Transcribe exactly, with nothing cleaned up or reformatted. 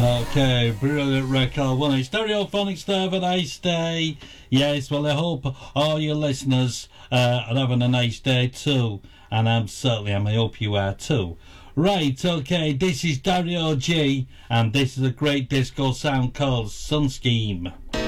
Okay, brilliant record. Well, it's Stereophonics there. Have a nice day. Yes, well, I hope all your listeners uh, are having a nice day too. And I'm certainly, and I hope you are too. Right, okay, this is Dario G, and this is a great disco sound called Sun Scheme.